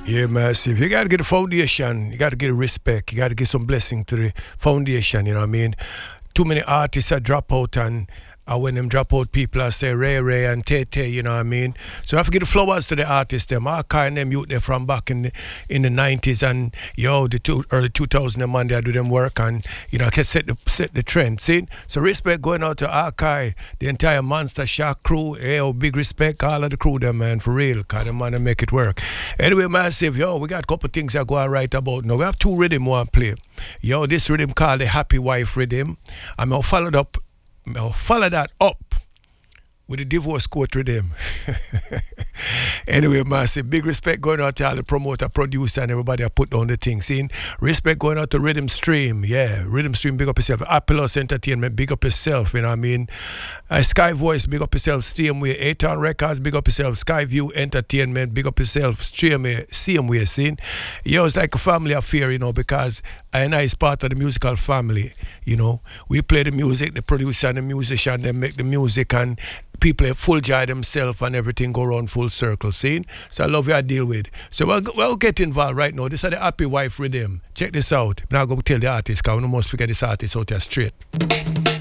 Yeah, massive. You got to get a foundation. You got to get a respect. You got to give some blessing to the foundation, you know what I mean? Too many artists that drop out and when them drop out, people I say Ray and Tay, you know what I mean? So I have to give the flowers to the artists, them. I kind them youth there from back in the 90s and early 2000s, them man, they do them work and, you know, can set the trend, see? So respect going out to Arkai, the entire Monster Shack crew, big respect, all of the crew them, man, for real, because them man make it work. Anyway, massive, we got a couple things that go on right about now. We have two rhythm we want to play. This rhythm called the Happy Wife rhythm. I'm going to follow that up with the divorce court rhythm. Anyway, massive, big respect going out to all the promoter, producer, and everybody that put down the thing. See, respect going out to Rhythm Stream. Yeah, Rhythm Stream, big up yourself. Appelos Entertainment, big up yourself, you know what I mean? Sky Voice, big up yourself. Same way. A-Town Records, big up yourself. Skyview Entertainment, big up yourself. Same way, see? It's like a family affair, you know, because I is part of the musical family, you know. We play the music, the producer and the musician, they make the music, and people have full joy themselves and everything go around full circle, see? So I love you I deal with. So we'll get involved right now. This is the Happy Wife rhythm. Check this out. Now go tell the artist, because we must forget this artist out there straight.